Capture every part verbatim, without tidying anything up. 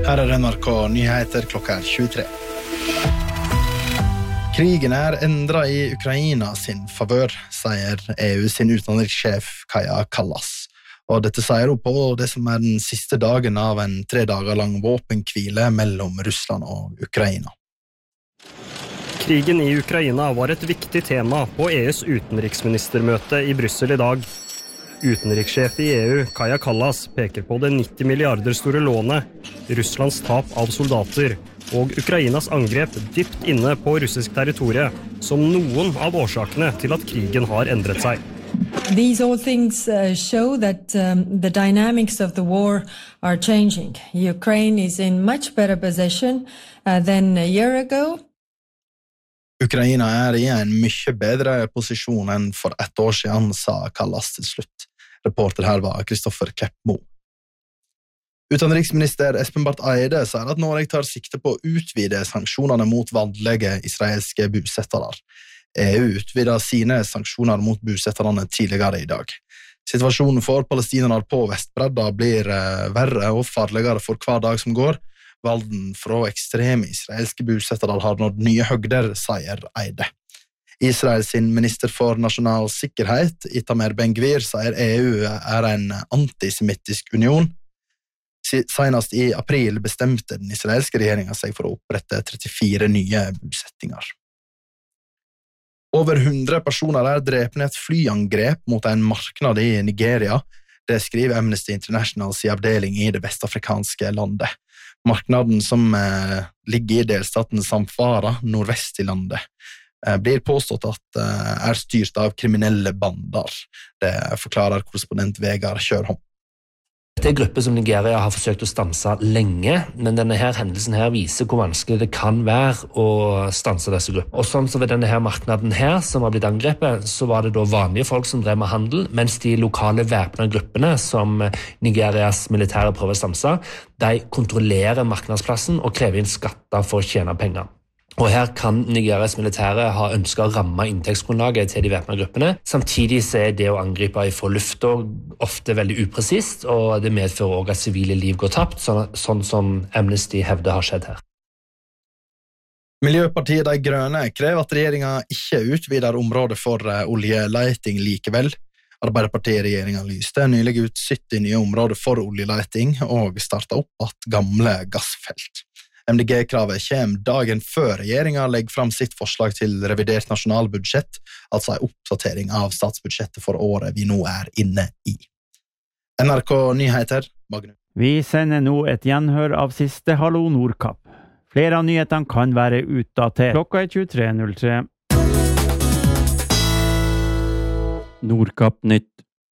Her er N R K Nyheter klokka er tjuetre. Krigen er endret i Ukraina sin favør, sier E U sin utenrikssjef Kaja Kallas. Og dette sier hun på det som er den siste dagen av en tre dager lang våpenhvile mellom Russland og Ukraina. Krigen i Ukraina var et viktig tema på E U's utenriksministermøte i Brussel i dag. Utenrikssjef i E U, Kaja Kallas, peker på det nitti milliarder store lånet, Russlands tap av soldater og Ukrainas angrep dypt inne på russisk territorie som noen av årsakene til at krigen har endret seg. These all things uh, show that um, the dynamics of the war are changing. Ukraine is in much better position uh, than a year ago. Ukraina er i en mye bedre posisjon enn for ett år siden, sa Kallas til slutt. Reporter her var Kristoffer Kleppmo. Utenriksminister Espen Barth Eide sier at Norge tar sikte på å utvide sanksjonene mot vanlige israelske bosettere. E U utvidet sine sanksjoner mot bosetterne tidligere i dag. Situasjonen for palestinere på Vestbredda blir verre og farligere for hver dag som går. Valden fra ekstreme israelske bosettere har nådd nye høgder, sier Eide. Israel sin minister for nasjonal sikkerhet, Itamar Ben-Gvir, sier E U er en antisemittisk union. Senest i april bestemte den israelske regjeringen seg for å opprette trettifire nye bosettinger. Over hundre personer er drepne i et flyangrep mot en marknad i Nigeria. Det skriver Amnesty Internationals i avdeling i det vestafrikanske landet. Marknaden som eh, ligger i delstaten Zamfara, nordvest i landet, eh, blir påstått at eh, er styrt av kriminelle bander. Det forklarer korrespondent Vegard Kjørholm. Dette er en gruppe som Nigeria har forsøkt å stanse lenge, men denne her hendelsen her viser hvor vanskelig det kan være å stanse disse gruppene. Og sånn som ved denne her marknaden her, som har blitt angrepet, så var det da vanlige folk som drev med handel, mens de lokale væpnede gruppene som Nigerias militære prøver å stanse, de kontrollerer marknadsplassen og krever inn skatter for å tjene penger. Og her kan Nigerias militære ha ønsket å ramme inntektsgrunnlaget til de væpnede gruppene. Samtidig så er det å angripe fra lufta ofte veldig upresist, og det medfører også at sivile liv går tapt, sånn, sånn som Amnesty hevder har skjedd her. Miljøpartiet De Grønne krever at regjeringen ikke utvider området for oljeleiting likevel. Arbeiderpartiet-regjeringen lyste nylig ut sytti nye områder for oljeleiting og startet opp at gamle gassfelt. M D G-kravet kommer dagen før regjeringen legger fram sitt forslag til revidert nasjonalbudsjett, altså en oppdatering av statsbudsjettet for året vi nå er inne i. N R K Nyheter, Magnus. Vi sender nå et gjenhør av siste Hallo Nordkapp. Flere av nyhetene kan være utdatert. Klokka er tjuetre null tre. Nordkapp nytt.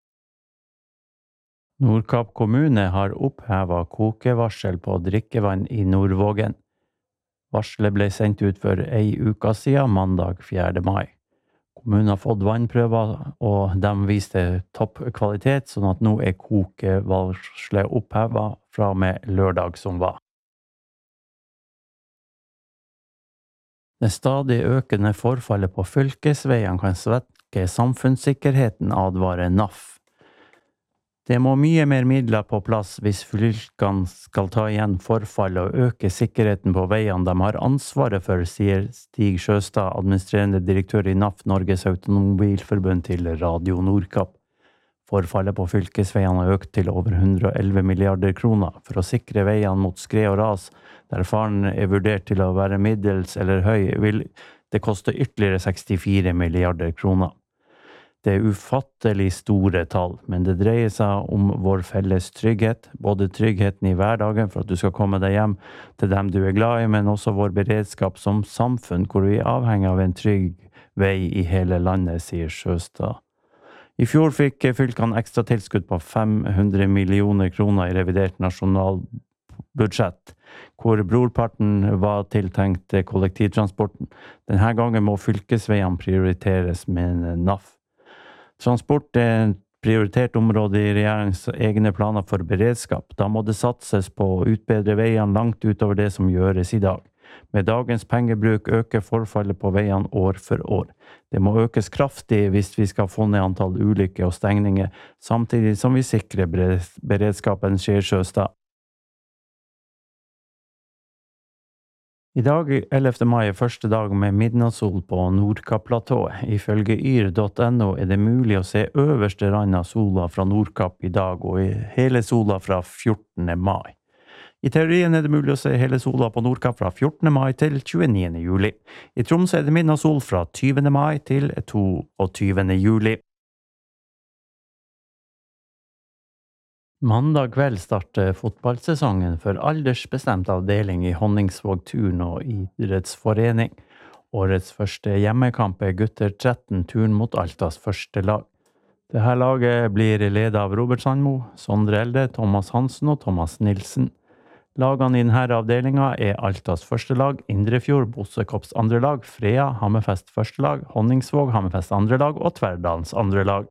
Nordkapp kommune har opphevet kokevarsel på drikkevann i Nordvågen. Varselet ble sendt ut for ei uke siden, mandag fjerde mai. Kommunen har fått vannprøver, og de viste topp kvalitet, sånn at nå er kokevarselet opphevet fra med lørdag som var. Det stadig økende forfallet på fylkesveiene kan svekke samfunnssikkerheten, advarer N A F. Det må mye mer midler på plass hvis fylkene skal ta igjen forfall og øke sikkerheten på veiene de har ansvaret for, sier Stig Sjøstad, administrerende direktør i N A F, Norges Automobilforbund, til Radio Nordkapp. Forfallet på fylkesveiene har økt til over hundre og elleve milliarder kroner. For å sikre veiene mot skred og ras, der faren er vurdert til å være middels eller høy, vil det koste ytterligere sekstifire milliarder kroner. Det er ufattelig store tall, men det dreier seg om vår felles trygghet, både tryggheten i hverdagen for at du skal komme deg hjem til dem du er glad i, men også vår beredskap som samfunn, hvor vi er avhengig av en trygg vei i hele landet, sier Sjøstad. I fjor fikk fylkene ekstra tilskudd på fem hundre millioner kroner i revidert nasjonalbudsjett, hvor brorparten var tiltenkt kollektivtransporten. Denne gangen må fylkesveiene prioriteres med N A F. Transport er et prioritert område i regjeringens egne planer for beredskap. Da må det satses på å utbedre veiene langt utover det som gjøres i dag. Med dagens pengebruk øker forfallet på veiene år for år. Det må økes kraftig hvis vi skal få ned antall ulykker og stengninger, samtidig som vi sikrer beredskapen, sier Sjøstad. I dag, ellevte mai, er første dag med midnattssol på Nordkapp-platået. Ifølge yr punktum no er det mulig å se øverste rand av sola fra Nordkapp i dag, og hele sola fra fjortende mai. I teorien er det mulig å se hele sola på Nordkapp fra fjortende mai til tjueniende juli. I Troms er det midnattssol fra tyvende mai til toogtyvende juli. Mandag kveld starter fotballsesongen for aldersbestemt avdeling i Honningsvåg turn- og idrettsforening. Årets første hjemmekamp er gutter tretten turn mot Altas første lag. Dette laget blir ledet av Robert Sandmo, Sondre Elde, Thomas Hansen og Thomas Nilsen. Lagene i denne avdelingen er Altas første lag, Indrefjord, Bossekops andre lag, Frea, Hammerfest første lag, Honningsvåg, Hammerfest andre lag og Tverdalens andre lag.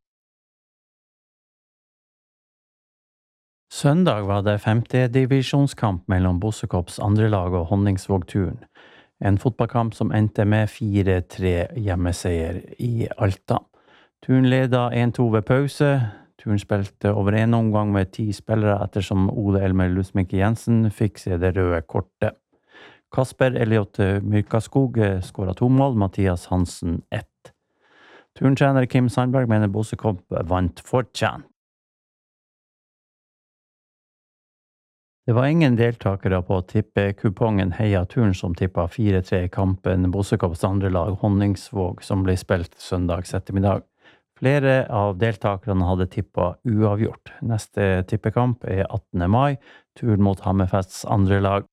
Søndag var det femte divisjonskamp mellom Bossekops andre lag og Honningsvåg turn. En fotballkamp som endte med fire tre hjemmeseier i Alta. Turn ledet en to ved pause. Turn spilte over en omgang med ti spillere ettersom Ole Elmer Lusmik Jensen fikk se det røde kortet. Kasper Elliot Myrkaskog skåret to mål, Mathias Hansen ett. Turntrener Kim Sandberg mener Bossekop vant fortjent. Det var ingen deltakere på tippekupongen Heia Turn som tippet fire tre i kampen Bossekops andre lag Honningsvåg som ble spilt søndags ettermiddag. Flere av deltakerne hadde tippet uavgjort. Neste tippekamp er attende mai, turn mot Hammerfests andre lag.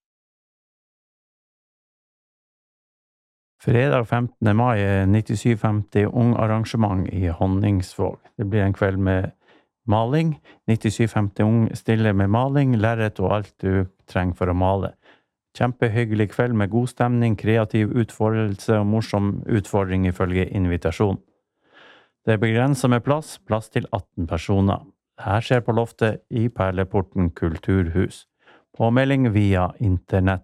Fredag femtende mai er nittisju femti ung arrangement i Honningsvåg. Det blir en kveld med maling. nittisju femti ung stiller med maling, lerret og alt du trenger for å male. Kjempehyggelig kveld med god stemning, kreativ utfordrelse og morsom utfordring ifølge invitasjon. Det er begrenset med plass, plass til atten personer. Her skjer på loftet i Perleporten kulturhus. Påmelding via internett.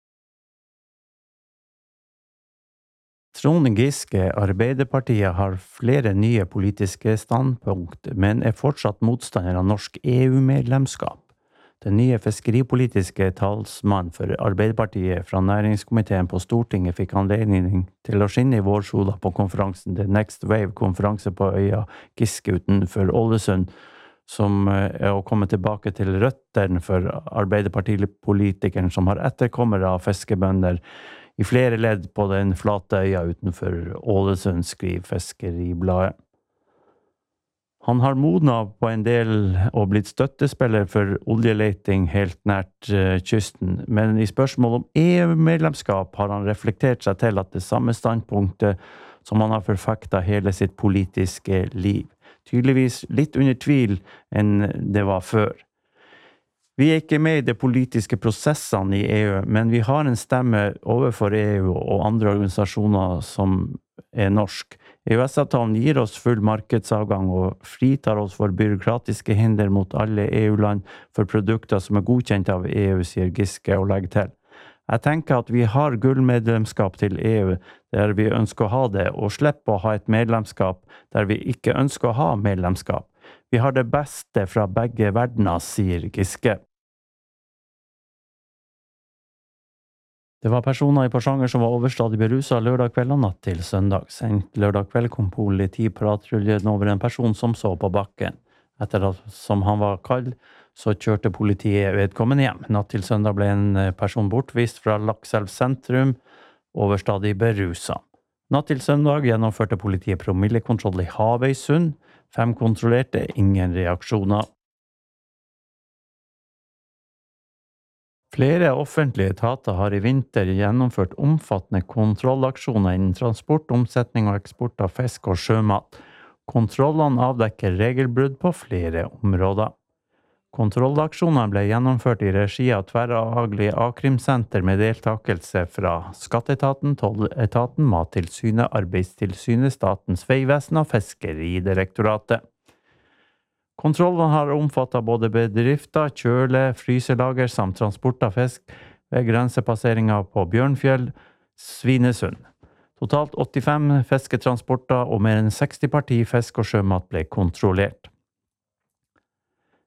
Trond Giske, Arbeiderpartiet, har flere nye politiske standpunkt, men er fortsatt motstander av norsk E U-medlemskap. Den nye fiskeripolitiske talsmann for Arbeiderpartiet fra næringskomiteen på Stortinget fikk anledning til å skinne i vårsola på konferansen The Next Wave-konferanse på øya Giske utenfor Ålesund, som er å komme tilbake til røttene for Arbeiderpartipolitikeren som har etterkommere av fiskebønder i flere ledd på den flate øya utenfor Ålesund, skriver Fiskeribladet. Han har modnet på en del og blitt støttespiller for oljeleiting helt nært uh, kysten, men i spørsmål om E U-medlemskap har han reflektert seg til at det samme standpunktet som han har forfektet hele sitt politiske liv. Tydeligvis litt under tvil enn det var før. Vi er ikke med i de politiske prosessene i E U, men vi har en stemme overfor E U og andre organisasjoner som er norsk. E U S-avtalen gir oss full markedsavgang og fritar oss for byråkratiske hinder mot alle E U-land for produkter som er godkjent av E U, sier Giske og legger til. Jeg tenker at vi har gullmedlemskap til E U der vi ønsker å ha det, og slipper å ha et medlemskap der vi ikke ønsker å ha medlemskap. Vi har det beste fra begge verdener, sier Giske. Det var personer i Porsanger som var overstadig beruset lørdag kveld og natt til søndag. Sent lørdag kveld kom politipatruljen over en person som så på bakken. Etter at som han var kald, så kjørte politiet vedkommende hjem. Natt til søndag ble en person bortvist fra Lakselv sentrum, overstadig beruset. Natt til søndag gjennomførte politiet promillekontroll i Havøysund. Fem kontrollerte, ingen reaksjoner. Flere offentlige etater har i vinter gjennomført omfattende kontrollaksjoner innen transport, omsetning og eksport av fisk og sjømat. Kontrollene avdekker regelbrudd på flere områder. Kontrollaksjonene ble gjennomført i regi av tverrfaglig A-krimsenter med deltakelse fra Skatteetaten, Tolletaten, Mattilsynet, Arbeidstilsynet, Statens vegvesen og Fiskeridirektoratet. Kontrollene har omfattet både bedrifter, kjøle, fryselager samt transport av fisk ved grensepasseringer på Bjørnfjell, Svinesund. Totalt åttifem fisketransporter og mer enn seksti parti fisk og sjømat ble kontrollert.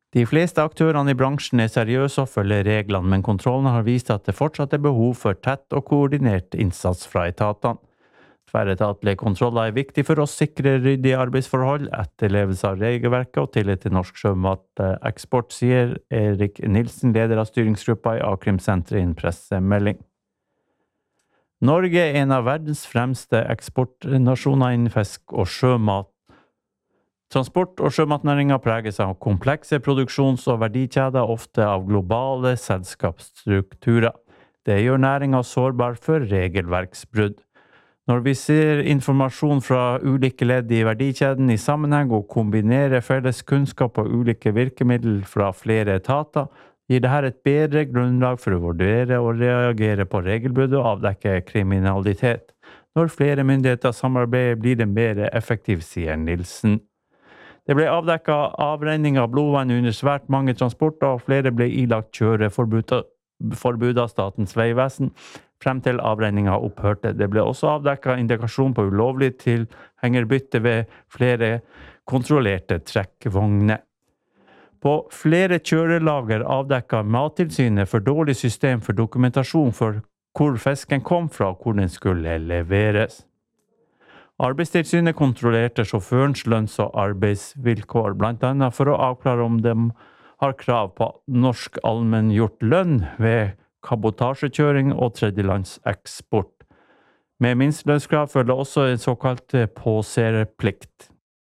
De fleste aktørene i bransjen er seriøse og følger reglene, men kontrollen har vist at det fortsatt er behov for tett og koordinert innsats fra etatene. Tverretatlige kontroller er viktig for å sikre ryddige arbeidsforhold, etterlevelse av regelverket og tillit til norsk sjømateksport, sier Erik Nilsen, leder av styringsgruppa i A-krimsenteret i en pressemelding. Norge er en av verdens fremste eksportnasjoner innen fisk og sjømat. Transport- og sjømatnæringen preges av komplekse produksjons- og verdikjeder, ofte av globale selskapsstrukturer. Det gjør næringen sårbar for regelverksbrudd. Når vi ser informasjon fra ulike ledd i verdikjeden i sammenheng og kombinerer felles kunnskap og ulike virkemidler fra flere etater, gir dette et bedre grunnlag for å vurdere og reagere på regelbrudd og avdekke kriminalitet. Når flere myndigheter samarbeider, blir det mer effektivt, sier Nilsen. Det ble avdekket avrenning av blodvann under svært mange transporter, og flere ble ilagt kjøreforbud av Statens vegvesen frem til avrenninga opphørte. Det ble også avdekket indikasjon på ulovlig tilhengerbytte ved flere kontrollerte trekkvogner. På flere kjørelager avdekket Mattilsynet for dårlig system for dokumentasjon for hvor fisken kom fra og hvor den skulle leveres. Arbeidstilsynet kontrollerte sjåførens lønns- og arbeidsvilkår, blant annet for å avklare om de har krav på norsk allmenngjort lønn ved kabotasjekjøring og tredjelandseksport. Med minstelønnskrav følger også en såkalt påseerplikt.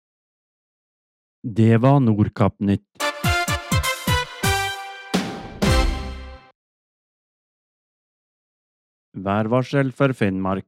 Det var Nordkapp-nytt. Værvarsel for Finnmark.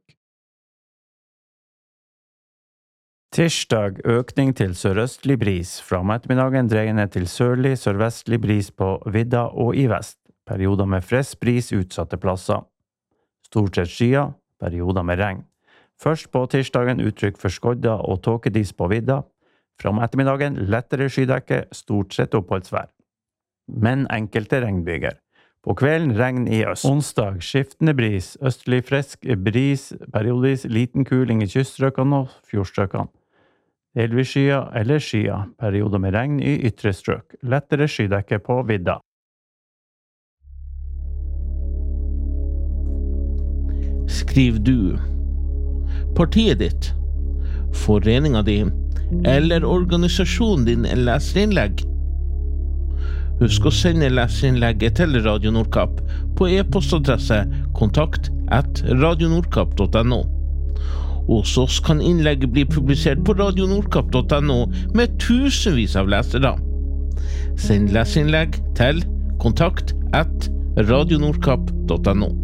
Tirsdag økning til sørøstlig bris, fra om ettermiddagen dreiende til sørlig, sørvestlig bris på vidda og i vest. Perioder med frisk bris utsatte plasser. Stort sett skyer, perioder med regn. Først på tirsdagen uttrykk for skodda og tåkedis på vidda. Fra om ettermiddagen lettere skydekke, stort sett oppholdsvær. Men enkelte regnbyger. På kvelden regn i øst. Onsdag skiftende bris, østlig frisk bris, periodevis liten kuling i kyststrøkene og fjordstrøkene. Delvis skya eller skya, perioder med regn i ytre strøk, lettere skydekke på vidda. Skriv du partiet ditt, foreninga di eller organisasjonen din leserinnlegg? Husk å sende leserinnlegget til Radio Nordkapp på e-postadresse kontakt at radionordkapp punktum no. Hos oss kan innlegget bli publisert på radionordkapp punktum no med tusenvis av lesere. Send leserinnlegg til kontakt at radionordkapp punktum no.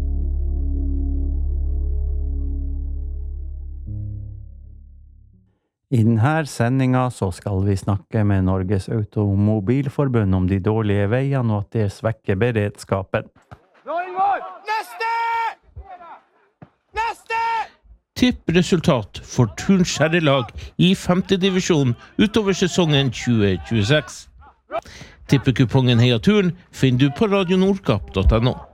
I denne sendinga så skal vi snakke med Norges Automobilforbund om de dårlige veiene og at det svekker beredskapen. Neste! Neste! Tippresultat for Turns herrelag i femte divisjon utover sesongen tjue tjueseks. Tippekupongen Heia Turn finner du på radionordkapp punktum no.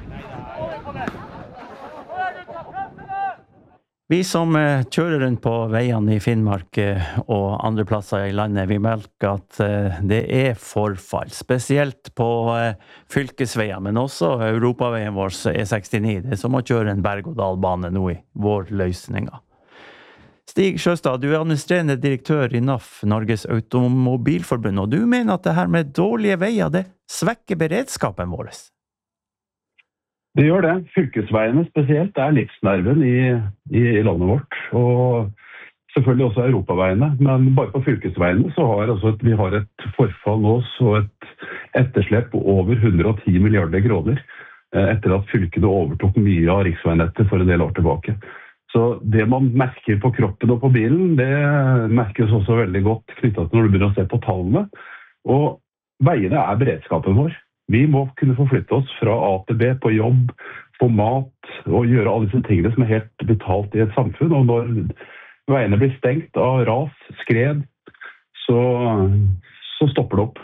Vi som kjører rundt på veiene i Finnmark og andre plasser i landet, vi merker at det er forfall, spesielt på fylkesveier, men også europaveien vår E sekstini. Det er som å kjøre en berg-og-dal-bane nå i vår løsninger. Stig Sjøstad, du er administrerende direktør i N A F, Norges Automobilforbund, og du mener at det her med dårlige veier, det svekker beredskapen vår. Det gjør det. Fylkesveiene spesielt er livsnerven i, i, i landet vårt, og selvfølgelig også europaveiene. Men bare på fylkesveiene så har altså et, vi har et forfall nå, så et etterslep på over hundre og ti milliarder kroner etter at fylkene overtok mye av riksveinettet for en del år tilbake. Så det man merker på kroppen og på bilen, det merkes også veldig godt knyttet til når du begynner å se på tallene. Og veiene er beredskapen vår. Vi må kunne forflytte oss fra A til B på jobb, på mat og gjøre alle disse tingene som er helt vitalt i et samfunn. Og når veiene blir stengt av ras, skred, så, så stopper det opp.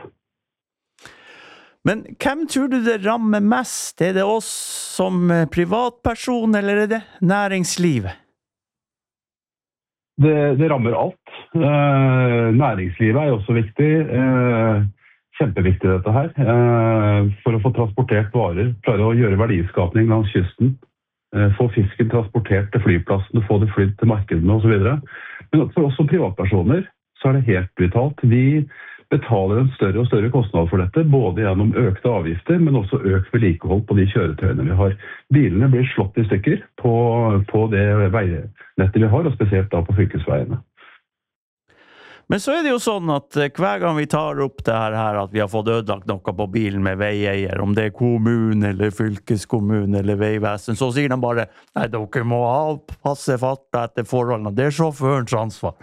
Men hvem tror du det rammer mest? Er det oss som privatperson, eller er det næringslivet? Det, det rammer alt. Eh, næringslivet er også viktig. Eh, kjempeviktig dette her, eh, for å få transportert varer, klare å gjøre verdiskapning langs kysten, eh, få fisken transportert til flyplassene, få det flytt til markedene og så videre. Men for oss som privatpersoner så er det helt vitalt. Vi betaler en større og større kostnad for dette, både gjennom økte avgifter, men også økt vedlikehold på de kjøretøyene vi har. Bilene blir slått i stykker på, på det veinettet vi har, og spesielt da på fylkesveiene. Men så er det jo sånn at hver gang vi tar opp det her at vi har fått ødelagt noe på bilen med veieier, om det er kommunen eller fylkeskommune eller veivesen, så sier de bare, nei, dere må avpasse farta etter forholdene, det er sjåførens ansvar.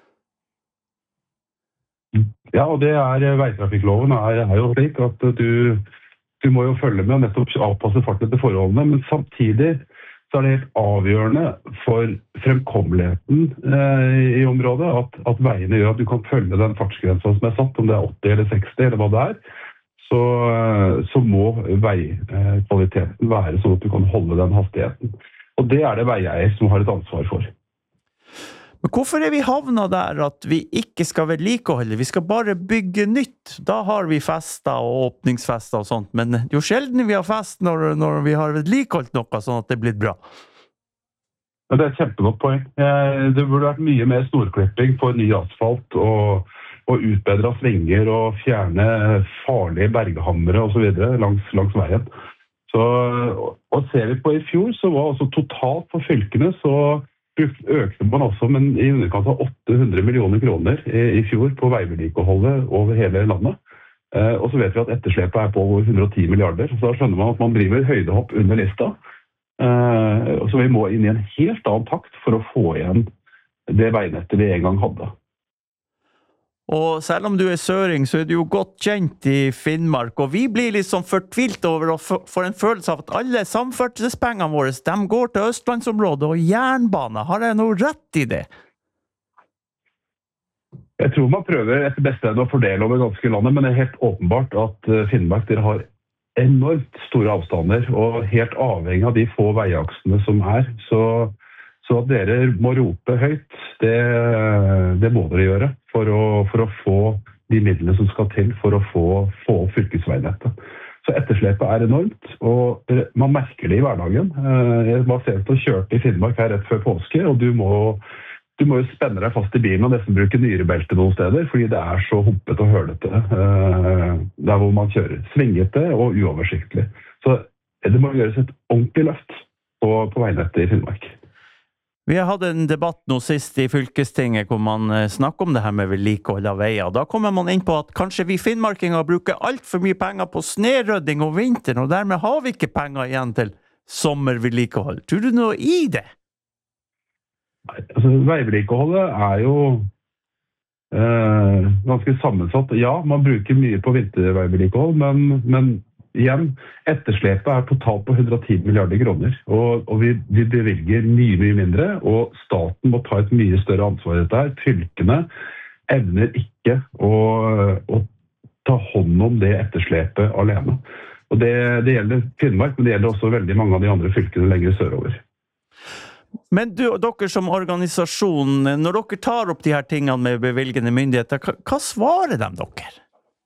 Ja, og det er, veitrafikkloven er, er jo slik at du, du må jo følge med og nettopp avpasse farten etter forholdene, men samtidig så er det helt avgjørende for fremkommeligheten eh, i området at, at veiene gjør at du kan følge den fartsgrensen som er satt, om det er åtti eller seksti eller hva det er, så, så må veikvaliteten være sånn at du kan holde den hastigheten. Og det er det veieier som har et ansvar for. Men hvorfor er vi havna der at vi ikke skal vedlikeholde? Vi skal bare bygge nytt. Da har vi fester og åpningsfester og sånt, men det er jo sjelden vi har fest når, når vi har vedlikeholdt noe sånn at det er blitt bra. Ja, det er et kjempegodt poeng. Det burde vært mye mer snorklipping på ny asfalt og, og utbedre svinger og fjerne farlige berghammere og så videre langs, langs veien. Så, og ser vi på i fjor, så var altså totalt på fylkene så økte man også, men i underkant av åtte hundre millioner kroner i, i fjor på veivedlikeholdet over hele landet. Eh, og så vet vi at etterslepet er på over hundre og ti milliarder, så da skjønner man at man driver høydehopp under lista. Eh, så vi må inn i en helt annen takt for å få igjen det veinettet vi en gang hadde. Og selv om du er søring, så er du jo godt kjent i Finnmark, og vi blir liksom fortvilt over å få en følelse av at alle samferdselspengene våre, de går til Østlandsområdet og jernbane. Har jeg noe rett i det? Jeg tror man prøver etter beste enn å fordele over ganske landet, men det er helt åpenbart at Finnmark dere har enormt store avstander, og helt avhengig av de få veiaksene som er. Så, så at dere må rope høyt, det, det må dere gjøre. For å, for å få de midlene som skal til for å få, få fylkesveinettet. Så etterslepet er enormt, og man merker det i hverdagen. Jeg var sent og kjørte i Finnmark her rett før påske, og du må, du må jo spenne deg fast i bilen og nesten bruke nyrebelte noen steder, fordi det er så humpet og hølete der hvor man kjører. Svingete og uoversiktlig. Så det må gjøres et ordentlig løft på, på veinettet i Finnmark. Vi har hatt en debatt nå sist i fylkestinget hvor man snakker om det her med vedlikehold av veier. Da kommer man inn på at kanskje vi finnmarkinger bruker alt for mye penger på snerødding og vinter, og dermed har vi ikke penger igjen til sommervedlikehold. Tror du noe i det? Nei, altså veivedlikeholdet er jo eh, ganske sammensatt. Ja, man bruker mye på vinterveivedlikehold, men, men igjen, etterslepet er totalt på hundre og ti milliarder kroner, og, og vi, vi bevilger mye, mye mindre, og staten må ta et mye større ansvar i dette her. Fylkene evner ikke å, å ta hånd om det etterslepet alene. Og det, det gjelder Finnmark, men det gjelder også veldig mange av de andre fylkene lenger sørover. Men du, dere som organisasjon, når dere tar opp de her tingene med bevilgende myndigheter, hva, hva svarer de dere?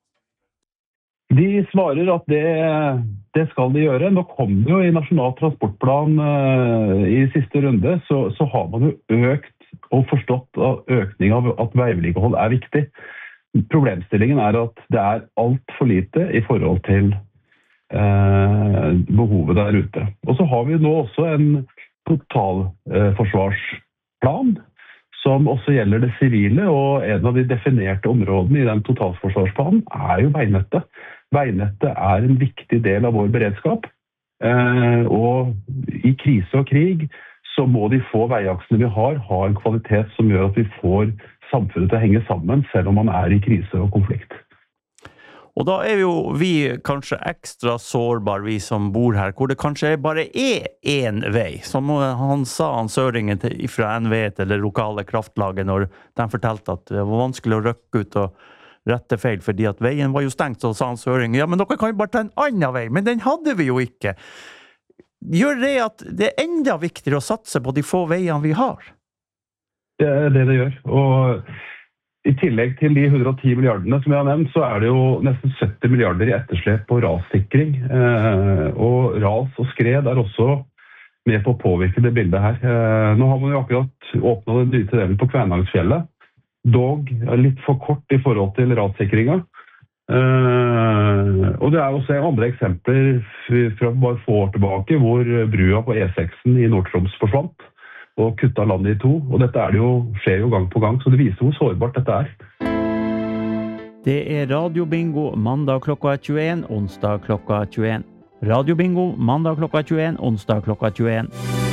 De svarer at det, det skal de gjøre. Nå kom det jo i Nasjonal transportplan uh, i siste runde, så, så har man jo økt og forstått at økning av at veivedlikehold er viktig. Problemstillingen er at det er alt for lite i forhold til uh, behovet der ute. Og så har vi nå også en totalforsvarsplan uh, som også gjelder det sivile, og en av de definerte områdene i den totalforsvarsplanen er jo veinettet. Veinettet er en viktig del av vår beredskap, eh, og i krise og krig så må de få veiaksene vi har ha en kvalitet som gjør at vi får samfunnet til å henge sammen, selv om man er i krise og konflikt. Og da er jo vi kanskje ekstra sårbare, vi som bor her, hvor det kanskje bare er en vei. Som han sa, han søringen fra N V E til det lokale kraftlaget, når de fortalte at det var vanskelig å røkke ut og rette feil, fordi at veien var jo stengt, så sa han søringen, ja, men dere kan jo bare ta en annen vei, men den hadde vi jo ikke. Gjør det at det er enda viktigere å satse på de få veiene vi har? Det er det det gjør, og I tillegg til de hundre og ti milliardene som jeg har nevnt, så er det jo nesten sytti milliarder i etterslep på rassikring. Eh, og ras og skred er også med på å påvirke det bildet her. Eh, nå har man jo akkurat åpnet den nye tunnelen på Kvænangsfjellet. Dog er litt for kort i forhold til rassikringen. Uh, og det er også andre eksempler fra bare få år tilbake hvor brua på E seks i Nord-Troms forsvant og kutta landet i to, og dette er det jo, skjer jo gang på gang, så det viser hvor sårbart dette er. Det er radiobingo mandag klokka tjueen, onsdag klokka tjueen. Radiobingo mandag klokka tjueen, onsdag klokka tjueen.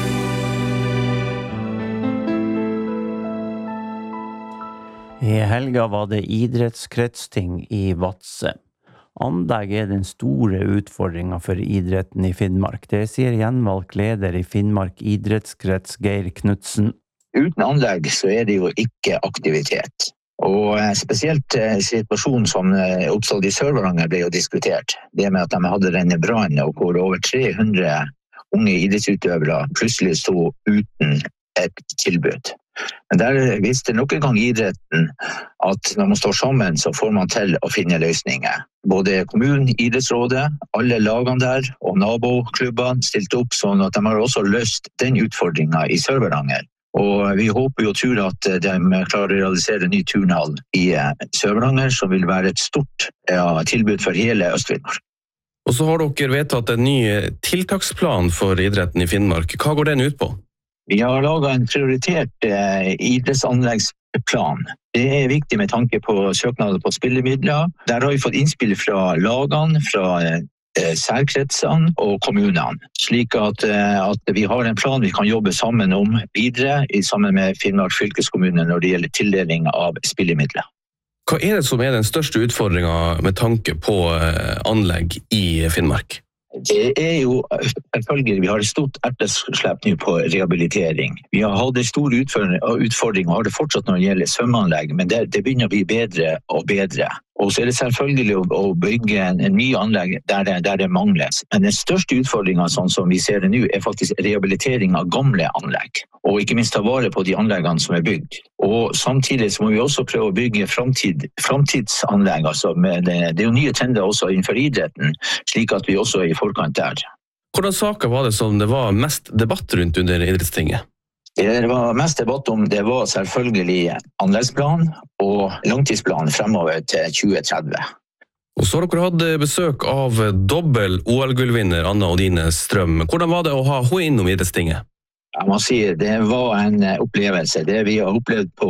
I helga var det idrettskretsting i Vadsø. Anlegg er den store utfordringen for idretten i Finnmark. Det sier gjenvalgt leder i Finnmark idrettskrets Geir Knudsen. Uten anlegg så er det jo ikke aktivitet. Og spesielt situasjonen som oppstod i Sør-Varanger ble jo diskutert. Det med at de hadde denne brann, og hvor over tre hundre unge idrettsutøvere plutselig stod uten et tilbud. Men der visste nok en gang idretten at når man står sammen, så får man til å finne løsninger. Både kommunen, idrettsrådet, alle lagene der og naboklubbene stilte opp sånn at de har også løst den utfordringen i Sør-Varanger. Og vi håper jo og tror at de klarer å realisere en ny turnhall i Sør-Varanger, som vil være et stort ja, tilbud for hele Øst-Finnmark. Og så har dere vedtatt en ny tiltaksplan for idretten i Finnmark. Hva går den ut på? Vi har laget en prioritert eh, idrettsanleggsplan. Det er viktig med tanke på søknader på spillemidler. Der har vi fått innspill fra lagene, fra eh, særkretsene og kommunene. Slik at, eh, at vi har en plan vi kan jobbe sammen om videre, sammen med Finnmark fylkeskommune når det gjelder tildeling av spillemidler. Hva er det som er den største utfordringen med tanke på eh, anlegg i Finnmark? Det er jo selvfølgelig, vi har et stort etterslep nå på rehabilitering. Vi har hatt en stor utfordring og har det fortsatt når det gjelder svømmeanlegg, men det, det begynner å bli bedre og bedre. Og så er det selvfølgelig å, å bygge en, en ny anlegg der det, der det mangles. Men den største utfordringen, sånn som vi ser det nå, er faktisk rehabilitering av gamle anlegg. Og ikke minst ta vare på de anleggene som er bygd. Og samtidig så må vi også prøve å bygge fremtid, fremtidsanlegg. Altså med det, det er jo nye trender også innenfor idretten, slik at vi også er i forkant der. Hvordan saker var det som det var mest debatt rundt under idrettstinget? Det det var mest debatt om, det var selvfølgelig anleggsplan og langtidsplan fremover til tjue tretti. Og så har dere hatt besøk av dobbel O L-gullvinner Anna Odine Strøm. Hvordan var det å ha henne innom idrettstinget? Jeg må si, det var en opplevelse. Det vi har opplevd på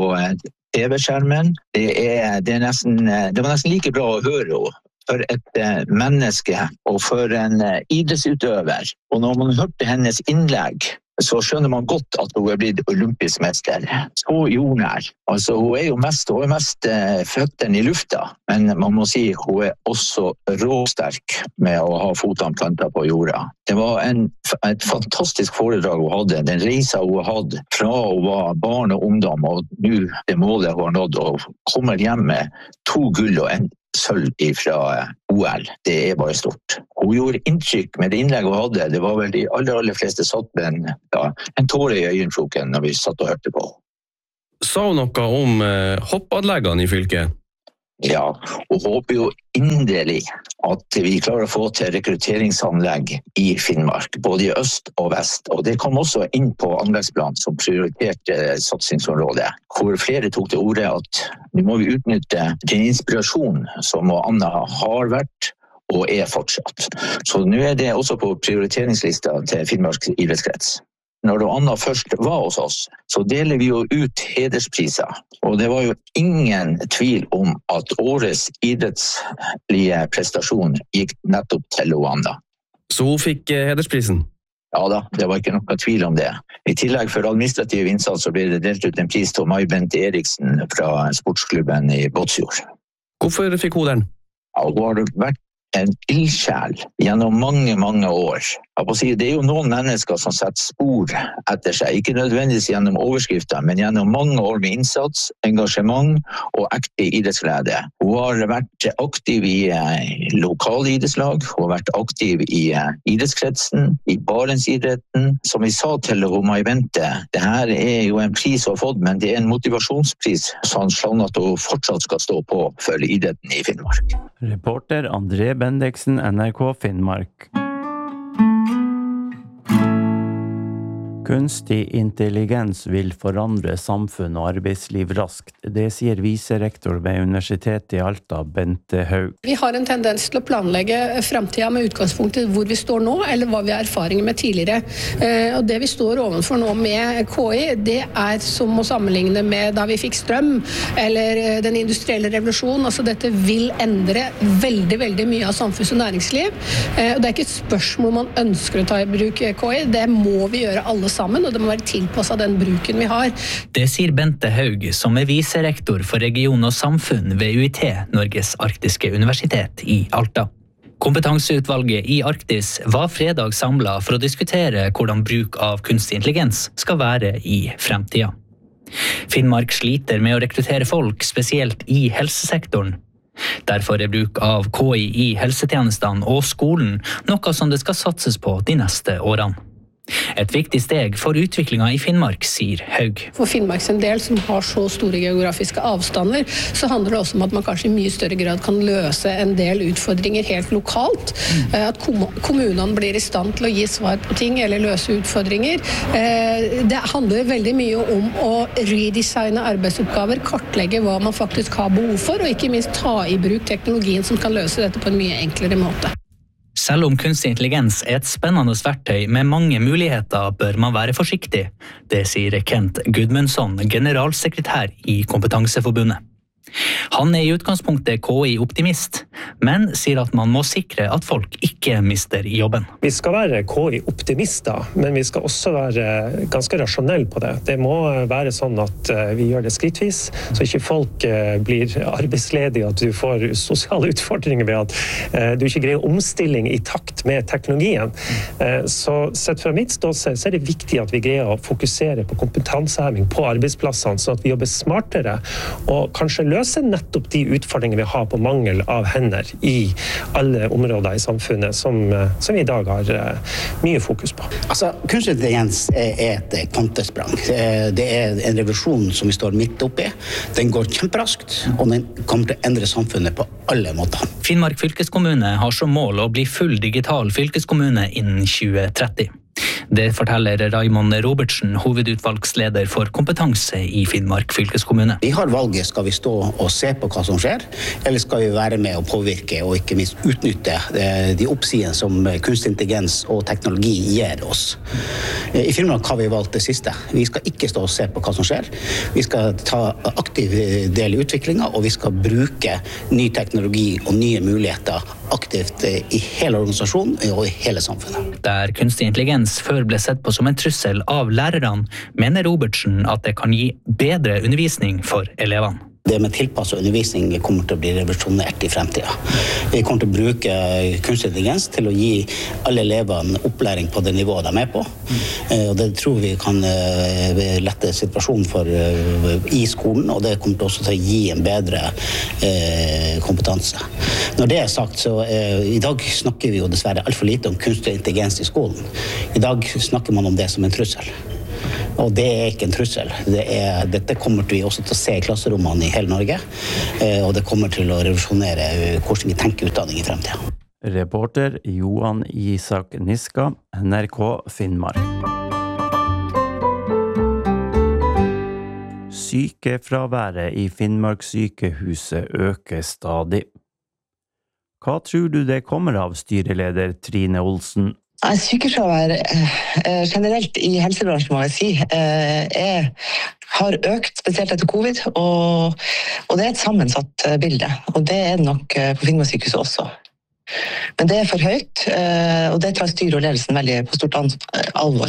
T V-skjermen, det, er, det, er nesten, det var nesten like bra å høre henne. For et menneske og for en idrettsutøver. Og når man hørte hennes innlegg, så skjønner man godt at hun er blitt olympisk mester. Så jordnær. Altså, hun er jo mest, hun er mest uh, føttene i lufta, men man må si hun er også råsterk med å ha fotene plantet på jorda. Det var en, et fantastisk foredrag hun hadde. Den reisa hun hadde fra hun var barn og ungdom, og nå det målet hun har nådd, og kommer hjem med to gull og en sølv fra O L. Det er bare stort. Hun gjorde inntrykk med det innlegget hun hadde. Det var vel de aller, aller fleste satt med en, ja, en tåre i øyenkroken når vi satt og hørte på. Sa hun noe om eh, hoppanleggene i fylket? Ja, og håper jo inderlig at vi klarer å få til rekrutteringsanlegg i Finnmark, både i øst og vest. Og det kom også inn på anleggsplanen som prioriterte satsingsområdet, hvor flere tok til orde at nå må vi utnytte den inspirasjonen som Anna har vært og er fortsatt. Så nå er det også på prioriteringslista til Finnmark idrettskrets. Når Anna først var hos oss, så deler vi jo ut hederspriser. Og det var jo ingen tvil om at årets idrettslige prestasjon gikk nettopp til Anna. Så hun fikk hedersprisen? Ja da, det var ikke noe tvil om det. I tillegg for administrativ innsats så ble det delt ut en pris til Mai Bente Eriksen fra sportsklubben i Båtsfjord. Hvorfor fikk hun den? Ja, hun har vært en ildsjel gjennom mange, mange år Jeg må si, det er jo noen mennesker som setter spor etter seg, ikke nødvendigvis gjennom overskrifter, men gjennom mange år med innsats, engasjement og ekte idrettsglede. Hun har vært aktiv i lokale idrettslag, hun har vært aktiv i idrettskretsen, i Barentsidretten. Som vi sa til Roma i Bente, det her er jo en pris hun har fått, men det er en motivasjonspris, sånn at hun fortsatt skal stå på for idretten i Finnmark. Reporter André Bendiksen, N R K Finnmark. Kunstig intelligens vil forandre samfunn og arbeidsliv raskt. Det sier viserektor ved Universitetet i Alta, Bente Haug. Vi har en tendens til å planlegge fremtiden med utgangspunkt i hvor vi står nå, eller hva vi har erfaringer med tidligere. Og det vi står overfor nå med K I, det er som å sammenligne med da vi fikk strøm, eller den industrielle revolusjonen. Altså dette vil endre veldig, veldig mye av samfunns- og næringsliv. Og det er ikke et spørsmål man ønsker å ta i bruk K I, det må vi gjøre alle sammen, og det må være tilpasset den bruken vi har. Det sier Bente Haug, som er viserektor for region og samfunn ved U I T, Norges arktiske universitet i Alta. Kompetanseutvalget i Arktis var fredag samlet for å diskutere hvordan bruk av kunstig intelligens skal være i fremtiden. Finnmark sliter med å rekruttere folk, spesielt i helsesektoren. Derfor er bruk av K I i helsetjenestene og skolen noe som det skal satses på de neste årene. Et viktig steg for utviklingen i Finnmark, sier Haug. For Finnmark sin del, som har så store geografiske avstander, så handler det også om at man kanskje i mye større grad kan løse en del utfordringer helt lokalt. At kommunene blir i stand til å gi svar på ting eller løse utfordringer. Det handler veldig mye om å redesigne arbeidsoppgaver, kartlegge hva man faktisk har behov for, og ikke minst ta i bruk teknologien som kan løse dette på en mye enklere måte. Selv om kunstig intelligens er et spennende verktøy med mange muligheter, bør man være forsiktig. Det sier Kent Gudmundsson, generalsekretær i Kompetanseforbundet. Han er i utgangspunktet K I-optimist, men sier at man må sikre at folk ikke mister jobben. Vi skal være K I-optimister, men vi skal også være ganske rasjonelle på det. Det må være sånn at vi gjør det skrittvis, så ikke folk blir arbeidsledige, at du får sosiale utfordringer ved at du ikke greier omstilling i takt med teknologien. Så sett fra mitt ståsted så er det viktig at vi greier å fokusere på kompetanseheving på arbeidsplassene, sånn at vi jobber smartere og kanskje løser nettopp de utfordringene vi har på mangel av hender i alle områder i samfunnet som, som vi i dag har mye fokus på. Altså, kunstig intelligens er et kvantesprang. Det er en revolusjon som vi står midt oppi. Den går kjemperaskt, og den kommer til å endre samfunnet på alle måter. Finnmark fylkeskommune har som mål å bli full digital fylkeskommune innen tjue tretti. Det forteller Raymond Robertsen, hovedutvalgsleder for kompetanse i Finnmark fylkeskommune. Vi har valget, skal vi stå og se på hva som skjer, eller skal vi være med og påvirke og ikke minst utnytte de oppsidene som kunstig intelligens og teknologi gir oss. I Finnmark har vi valgt det siste. Vi skal ikke stå og se på hva som skjer. Vi skal ta aktiv del i utviklingen, og vi skal bruke ny teknologi og nye muligheter aktivt i hele organisasjonen og i hele samfunnet. Der kunstig intelligens før ble sett på som en trussel av lærerne, mener Robertsen at det kan gi bedre undervisning for elevene. Det med tilpasset undervisning kommer til å bli revolusjonert i fremtiden. Vi kommer til å bruke kunstig intelligens til å gi alle elevene opplæring på det nivået de er på. Og det tror vi kan lette situasjonen for i skolen, og det kommer til også til å gi en bedre kompetanse. Når det er sagt, så i dag snakker vi jo dessverre alt for lite om kunstig intelligens i skolen. I dag snakker man om det som en trussel. Og det er ikke en trussel. Det er, dette kommer vi også til å se i klasserommene i hele Norge, og det kommer til å revolusjonere hvordan vi tenker utdanning i fremtiden. Reporter Johan Isak Niska, N R K Finnmark. Sykefraværet i Finnmark sykehuset øker stadig. Hva tror du det kommer av, styreleder Trine Olsen? Sykefravær generelt i helsebransjen, må jeg si, er, har økt, spesielt etter covid, og, og det er et sammensatt bilde. Og det er det nok på Finnmarkssykehuset også. Men det er for høyt, og det tar styret og ledelsen veldig på stort alvor.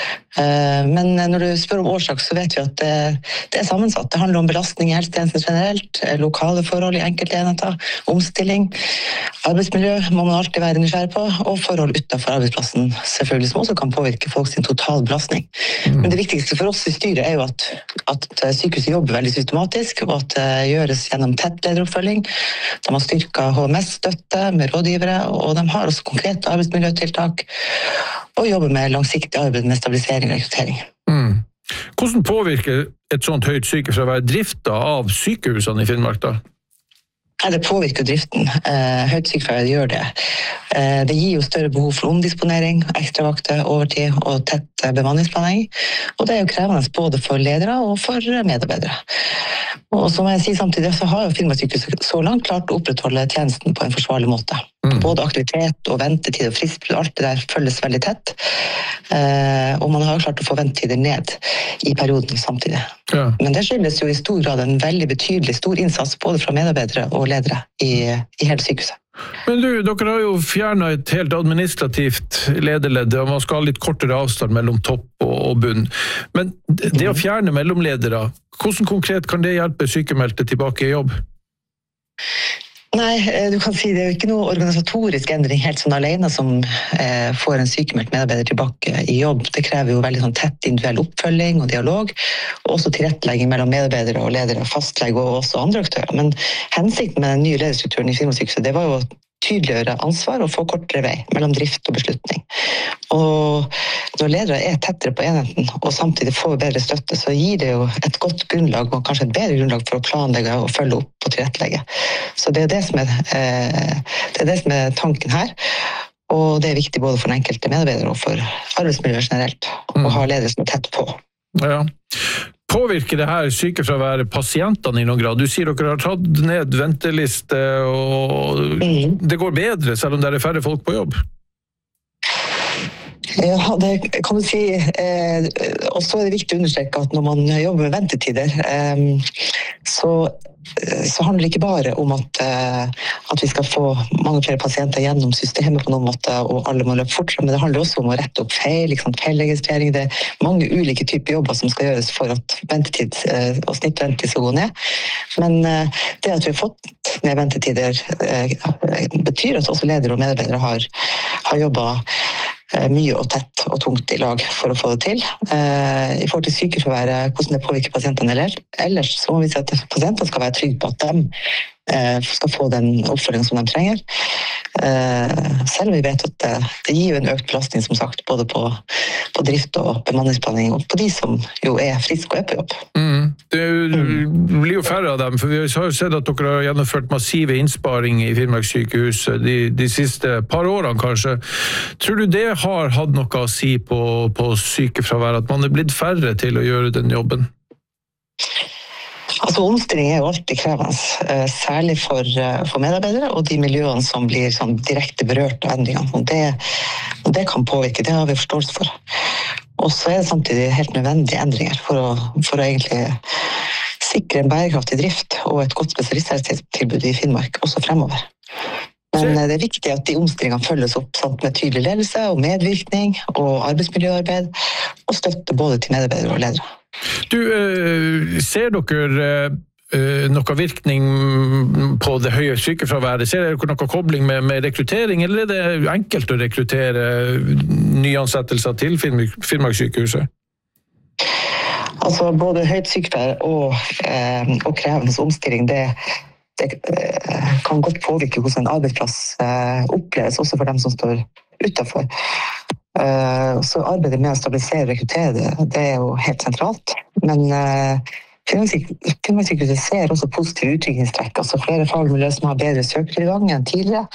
Men når du spør om årsak, så vet vi at det er sammensatt. Det handler om belastning i helsetjenesten generelt, lokale forhold i enkelte enheter, omstilling, arbeidsmiljø må man alltid være nysgjerrig på, og forhold utenfor arbeidsplassen selvfølgelig, som også kan påvirke folks total belastning. Mm. Men det viktigste for oss i styret er jo at, at sykehuset jobber veldig systematisk, og at det gjøres gjennom tett lederoppfølging. De har styrket H M S-støtte med rådgivere, og de har også konkrete arbeidsmiljøtiltak, og jobber med langsiktig arbeid med stabilisering og rekruttering. Mm. Hvordan påvirker et sånt høyt sykefravær drifta av sykehusene i Finnmark da? Ja, det påvirker driften. Eh, høyt sykefravær gjør det. Eh, det gir jo større behov for omdisponering, ekstravakter, overtid og tett bemanningsplanlegging. Og det er jo krevende både for ledere og for medarbeidere. Og som jeg sier samtidig, så har jo Finnmarkssykehuset så langt klart å opprettholde tjenesten på en forsvarlig måte. Mm. Både aktivitet og ventetid og fristbrudd, alt det der følges veldig tett. Eh, og man har klart å få ventetider ned i perioden samtidig. Ja. Men det skyldes jo i stor grad en veldig betydelig stor innsats både fra medarbeidere og ledere i, i hele sykehuset. Men du, dere har jo fjernet et helt administrativt lederledd, og man skal ha litt kortere avstand mellom topp og bunn. Men det å fjerne mellomledere, hvordan konkret kan det hjelpe sykemeldte tilbake i jobb? Nei, du kan si det er jo ikke noe organisatorisk endring helt sånn alene som eh, får en sykemeldt medarbeider tilbake i jobb. Det krever jo veldig sånn tett individuell oppfølging og dialog, og også tilrettelegging mellom medarbeidere og ledere, fastlege og også andre aktører. Men hensikten med den nye lederstrukturen i Finnmarkssykehuset, det var jo å tydeliggjøre ansvar og få kortere vei mellom drift og beslutning. Og når ledere er tettere på enheten og samtidig får bedre støtte, så gir det jo et godt grunnlag og kanskje et bedre grunnlag for å planlegge og følge opp og tilrettelegge. Så det er det som er, eh, det er det som er tanken her. Og det er viktig både for den enkelte medarbeider og for arbeidsmiljøet generelt å ha ledere som er tett på. Ja. Påvirker det her sykefraværet pasientene i noen grad? Du sier dere har tatt ned venteliste, og mm. det går bedre selv om det er færre folk på jobb? Ja, det kan du si. Eh, og så er det viktig å understreke at når man jobber med ventetider, eh, så, så handler det ikke bare om at, eh, at vi skal få mange flere pasienter gjennom systemet på noen måte, og alle må løpe fortere, men det handler også om å rette opp feil, liksom, feilregistrering. Det er mange ulike typer jobber som skal gjøres for at ventetid eh, og snittventetid skal gå ned. Men eh, det at vi har fått ned ventetider eh, betyr at også ledere og medarbeidere har, har jobbet mye og tett og tungt i lag for å få det til. Eh, I forhold til sykefraværet, hvordan det påvirker pasientene ellers, så må vi si at pasientene skal være trygge på at de eh, skal få den oppfølgingen som de trenger. Eh, selv om vi vet at det, det gir en økt belastning, som sagt, både på, på drift og bemanningsplanning, og på de som jo er friske og er på jobb. Mm. Det blir jo færre av dem, for vi har jo sett at dere har gjennomført massive innsparing i Finnmarkssykehuset de, de siste par årene kanskje. Tror du det har hatt noe å si på, på sykefravær, at man er blitt færre til å gjøre den jobben? Altså, omstilling er jo alltid krevende, særlig for, for medarbeidere og de miljøene som blir sånn direkte berørt av endringene. Og det, og det kan påvirke, det har vi forståelse for. Og så er det samtidig helt nødvendige endringer for å, for å egentlig sikre en bærekraftig drift og et godt spesialisthelsetilbud i Finnmark også fremover. Men det er viktig at de omstillingene følges opp sant, med tydelig ledelse og medvirkning og arbeidsmiljøarbeid, og støtte både til medarbeidere og ledere. Du, ser dere noe virkning på det høye sykefraværet? Ser dere noe kobling med, med rekruttering, eller er det enkelt å rekruttere nyansettelser til Finnmarkssykehuset? Altså, både høyt sykefravær og, eh, og krevende omstilling, det, det eh, kan godt påvirke hvordan en arbeidsplass eh, oppleves, også for dem som står utenfor. Uh, så arbeidet med å stabilisere og rekruttere det, det er jo helt sentralt. Men uh, Finnmarkssykehuset ser også positive utviklingstrekk, altså flere fagmiljøer som har bedre søkertilgang enn tidligere,